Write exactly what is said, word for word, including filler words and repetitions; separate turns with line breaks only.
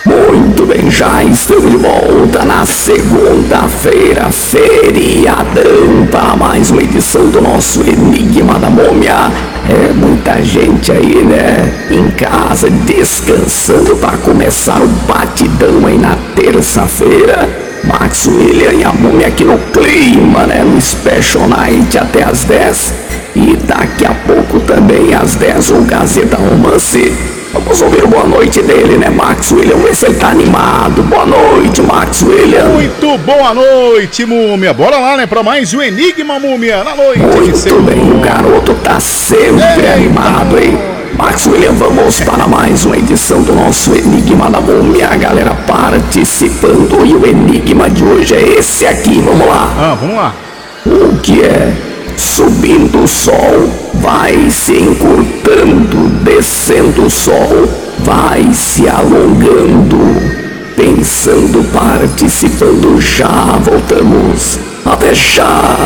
Muito bem, já estamos de volta na segunda-feira, feriadão, para mais uma edição do nosso Enigma da Múmia. É muita gente aí, né? Em casa, descansando para começar o batidão aí na terça-feira. Max William e a Múmia aqui no clima, né? No Special Night até às dez. E daqui a pouco também às dez o Gazeta Romance. Vamos ouvir o boa noite dele, né, Max William? Ver se ele tá animado. Boa noite, Max William.
Muito boa noite, Múmia. Bora lá, né, pra mais um Enigma, Múmia, na noite.
Muito bem, o garoto tá sempre Eita. animado, hein? Max William, vamos para mais uma edição do nosso Enigma da Múmia. A galera participando e o enigma de hoje é esse aqui, vamos lá.
Ah, vamos lá.
O que é? Subindo o sol, vai se encurtando, descendo o sol, vai se alongando. Pensando, participando, já voltamos. Até já!